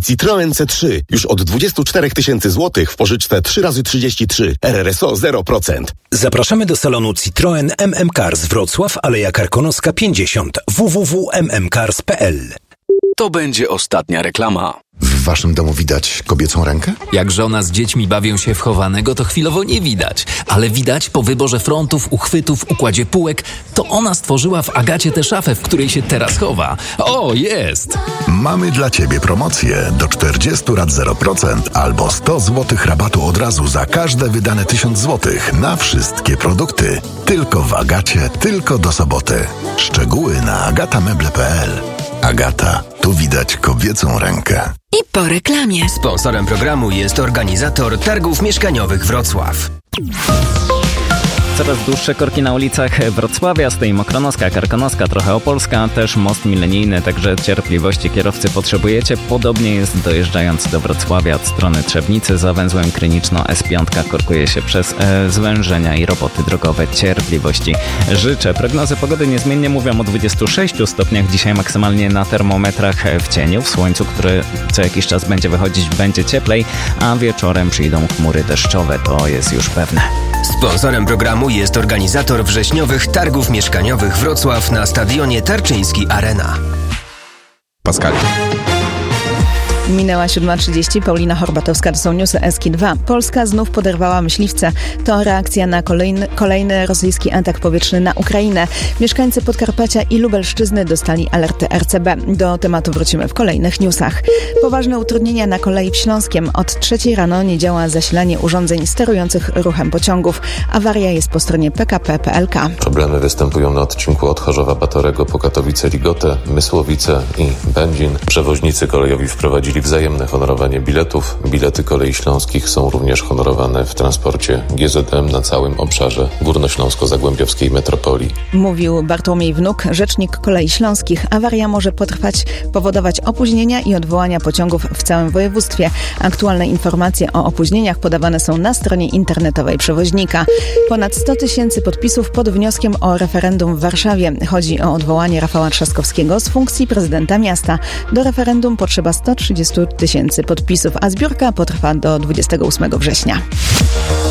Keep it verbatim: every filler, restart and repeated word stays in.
Citroen C trzy. Już od dwadzieścia cztery tysiące złotych w pożyczce trzy razy trzydzieści trzy. R R S O zero procent. Zapraszamy do salonu Citroen M M Cars Wrocław, Aleja Karkonoska pięćdziesiąt. w w w kropka m m cars kropka p l. To będzie ostatnia reklama. W waszym domu widać kobiecą rękę? Jak żona z dziećmi bawią się w chowanego, to chwilowo nie widać. Ale widać po wyborze frontów, uchwytów, układzie półek, to ona stworzyła w Agacie tę szafę, w której się teraz chowa. O, jest! Mamy dla ciebie promocję do czterdzieści lat zero procent albo sto złotych rabatu od razu za każde wydane tysiąc złotych na wszystkie produkty. Tylko w Agacie, tylko do soboty. Szczegóły na agatameble kropka p l. Agata, tu widać kobiecą rękę. I po reklamie. Sponsorem programu jest organizator Targów Mieszkaniowych Wrocław. Coraz dłuższe korki na ulicach Wrocławia, stoi Mokronoska, Karkonoska, trochę Opolska, też most milenijny, także cierpliwości kierowcy potrzebujecie. Podobnie jest dojeżdżając do Wrocławia od strony Trzebnicy, za węzłem Kryniczno S pięć korkuje się przez e, zwężenia i roboty drogowe. Cierpliwości życzę. Prognozy pogody niezmiennie mówią o dwudziestu sześciu stopniach, dzisiaj maksymalnie na termometrach w cieniu, w słońcu, który co jakiś czas będzie wychodzić, będzie cieplej, a wieczorem przyjdą chmury deszczowe, to jest już pewne. Sponsorem programu jest organizator wrześniowych Targów Mieszkaniowych Wrocław na stadionie Tarczyński Arena. Pascal. Minęła siódma trzydzieści. Paulina Horbatowska, to są newsy S K dwa. Polska znów poderwała myśliwce. To reakcja na kolejny, kolejny rosyjski atak powietrzny na Ukrainę. Mieszkańcy Podkarpacia i Lubelszczyzny dostali alerty R C B. Do tematu wrócimy w kolejnych newsach. Poważne utrudnienia na kolei w Śląskiem. Od trzeciej rano nie działa zasilanie urządzeń sterujących ruchem pociągów. Awaria jest po stronie P K P P L K. Problemy występują na odcinku od Chorzowa-Batorego po Katowice-Ligotę, Mysłowice i Będzin. Przewoźnicy kolejowi wprowadzili wzajemne honorowanie biletów. Bilety kolei śląskich są również honorowane w transporcie G Z M na całym obszarze górnośląsko-zagłębiowskiej metropolii. Mówił Bartłomiej Wnuk, rzecznik kolei śląskich. Awaria może potrwać, powodować opóźnienia i odwołania pociągów w całym województwie. Aktualne informacje o opóźnieniach podawane są na stronie internetowej przewoźnika. Ponad sto tysięcy podpisów pod wnioskiem o referendum w Warszawie. Chodzi o odwołanie Rafała Trzaskowskiego z funkcji prezydenta miasta. Do referendum potrzeba sto trzydzieści tysięcy podpisów, a zbiórka potrwa do dwudziestego ósmego września.